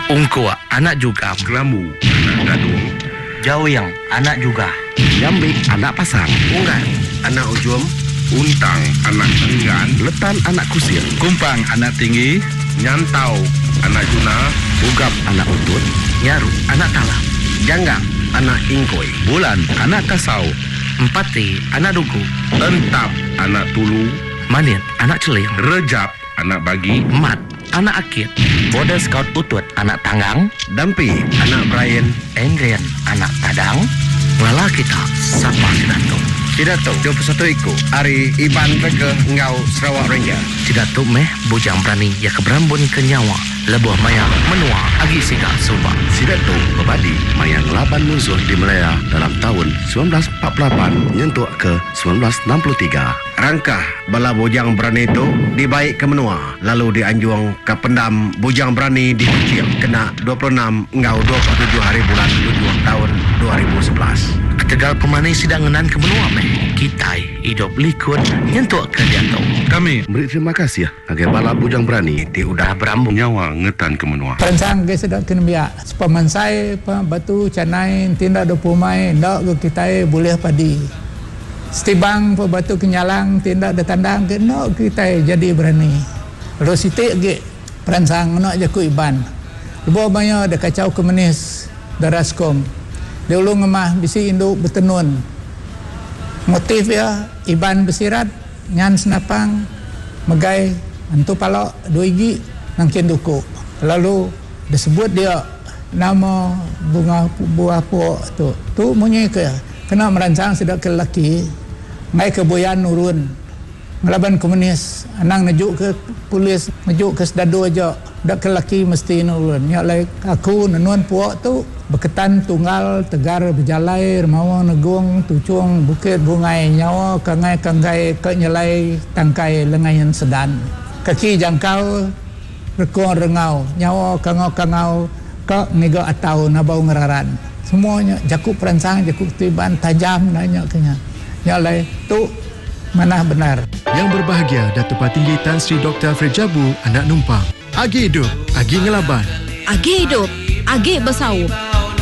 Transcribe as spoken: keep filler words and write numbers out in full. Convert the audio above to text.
Ungkua, anak juga. Kelamu, anak gadung. Jawiyang, anak juga. Jambik, anak pasang. Unggal, anak ujum. Untang, anak enggan. Letan, anak kusir. Kumpang, anak tinggi. Nyantau, anak juna. Ugap, anak utut. Nyaru, anak talam. Jangga, anak ingkoi. Bulan, anak kasau. Empati, anak dugu. Entap, anak tulu. Manit, anak celing. Rejap, anak bagi. Mat, anak akit. Border Scout utut, anak tanggang. Dampi, anak Brian. Endrian, anak tadang. Lala kita, sapa Sidato. Sidato, dua puluh satu iku. Ari Iban Rege Ngau Sarawak Ranger. Sidato meh bujang berani ya keberambun ke nyawa. Lebuh maya menua agi siga subah. Sidato berbadi mayang laban musuh di Melaya dalam tahun sembilan belas empat puluh lapan nyentuk ke sembilan belas enam puluh tiga. Rangkah bala bujang berani itu dibaik ke menua. Lalu dianjuang ke pendam bujang berani di Kucing. Kena dua puluh enam Ngau dua puluh tujuh hari bulan tujuh tahun dua ribu sebelas. Ketegal pemani sidangenan ke menua meh. Kitai hidup likut nyentuk ke diato. Kami Beri terima kasih ya agar bala bujang berani Di udah Berambung. Nyawa ngetan ke menua. Perancang ke sedap kena biak. Sepemansai pa batu canai tindak do pumai ndak ke kita boleh padi. Setibang pa batu kenyalang tindak de tandang ke ndak kita jadi berani. Rositik ge perancang nak jaku Iban. Lebo banyak de kacau komunis daraskom. Dia ulung ngemah bisi induk bertenun. Motif ya Iban bersirat ngan senapang megai antu palok dua igi nangkin duku. Lalu disebut dia nama bunga buah pok tu. Tu munyi ke kena merancang sedap ke lelaki ngai ke boyan nurun ngelaban komunis anang nejuk ke polis nejuk ke sedado aja dak ke lelaki mesti nurun nya lai aku nenuan puak tu berketan tunggal tegar berjalai remawa negung tucung bukit bungai nyawa kangai kangai ke nyelai tangkai lengayan sedan kaki jangkau rekong rengau nyawa kangau-kangau ke niga atau nabau ngeraran semuanya jakuk perancang jakuk tiban tajam nanya kenya nyalai tu mana benar. Yang berbahagia Datuk Patinggi Tan Sri Doktor Fred Jabu, anak numpang. Agi hidup, agi ngelaban. Agi hidup, agi bersau.